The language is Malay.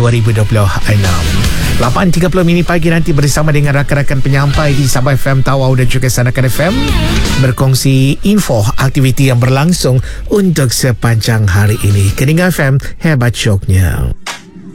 8.30 pagi nanti bersama dengan rakan-rakan penyampai di Sabah FM, Tawau dan juga Sanakan FM berkongsi info aktiviti yang berlangsung untuk sepanjang hari ini. Keningan FM, hebat syoknya.